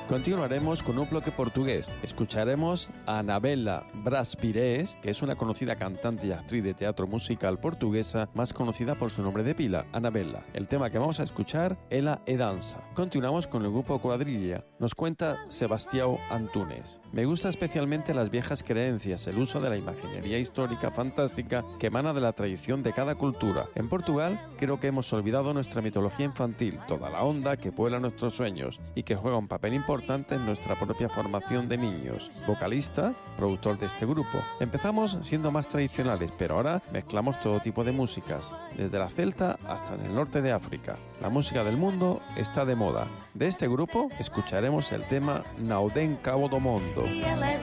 Continuaremos con un bloque portugués. Escucharemos a Anabela Braz Pires, que es una conocida cantante y actriz de teatro musical portuguesa, más conocida por su nombre de pila, Anabela. El tema que vamos a escuchar, Ela é Dança. Continuamos con el grupo Cuadrilla. Nos cuenta Sebastião Antunes. Me gusta especialmente las viejas creencias, el uso de la imaginería histórica fantástica que emana de la tradición de cada cultura. En Portugal, creo que hemos olvidado nuestra mitología infantil, toda la onda que vuela nuestros sueños y que juega un papel importante en nuestra propia formación de niños. Vocalista, productor de este grupo. Empezamos siendo más tradicionales, pero ahora mezclamos todo tipo de músicas, desde la celta hasta en el norte de África. La música del mundo está de moda. De este grupo escucharemos el tema Naudem Cabo do Mundo. Ela é